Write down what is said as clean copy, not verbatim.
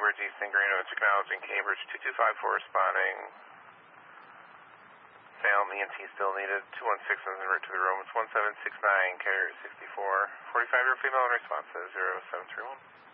Cambridge, East St. Greenwich, acknowledging Cambridge 2254 responding. Salem, ENT still needed. 216 is en route to the room. It's 1769, carrier 64. 45-year female in response to 0731.